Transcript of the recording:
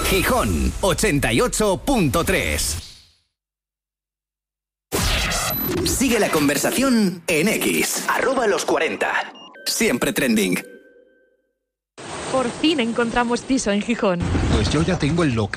Gijón 88.3. Sigue la conversación en X, @los40. Siempre trending. Por fin encontramos piso en Gijón. Pues yo ya tengo el local.